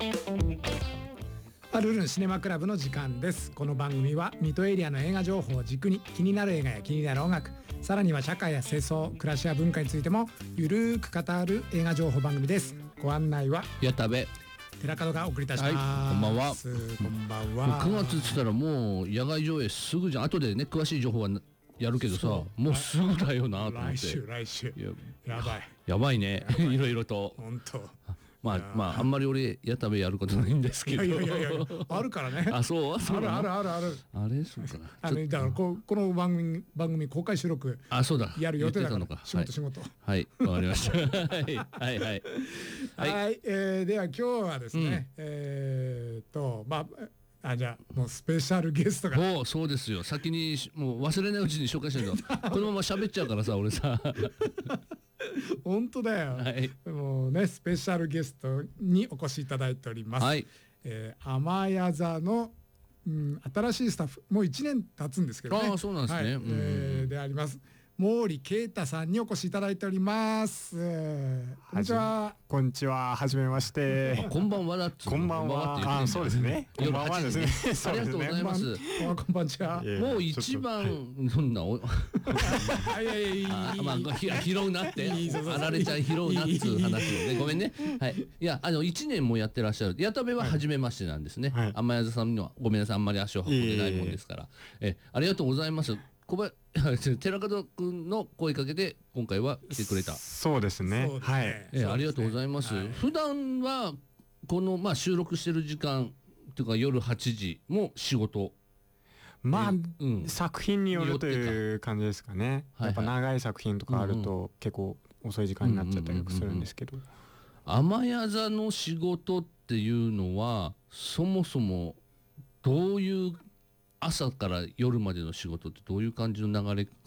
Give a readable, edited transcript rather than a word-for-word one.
ルルンシネマクラブの時間です。この番組は水戸エリアの映画情報を軸に気になる映画や気になる音楽、さらには社会や世相、暮らしや文化についてもゆるーく語る映画情報番組です。ご案内は矢田部寺門がお送りいたします、 はい、こんばんは。 こんばんは。 9月って言ったらもう野外上映すぐじゃん。後でね詳しい情報はやるけどさ、もうすぐだよなと思って。 来週やばいねいろいろと本当。 まああんまり俺矢田部やることないんですけど。 いやあるからね。 あ、そうあるあれそうかな。 だからこの番組公開収録やる予定だから仕事はいわかりましたはい、 では今日はですね、じゃあもうスペシャルゲストがそうですよ。先にもう忘れないうちに紹介しないとこのまま喋っちゃうからさ俺さ本当だよ、はい、もうねスペシャルゲストにお越しいただいております、はい。雨や座の、新しいスタッフもう1年経つんですけどね。 ああそうなんですね、 はい。であります毛利啓太さんにお越しいただいております。こんにちは。 こんにちは。はじめまして。 こんばんはだっつ。 こんばんは。そうですね。 こんばんはですね。ありがとうございます。 こんばんちは。 もう一番そんな拾うなって。あられちゃん拾うなっつう話をね。ごめんね。はい。いや1年もやってらっしゃる。矢田部は初めましてなんですね。雨宿さんにはごめんなさいあんまり足を運んでないもんですから。ありがとうございます。寺門君の声かけで今回は来てくれた。 そうですね。はい。 ありがとうございます。普段はこの収録してる時間というか夜8時も仕事。 作品によるという感じですかね。やっぱ長い作品とかあると結構遅い時間になっちゃったりするんですけど。 雨や座の仕事っていうのはそもそもどういう朝から夜までの仕事ってどういう感じの流れ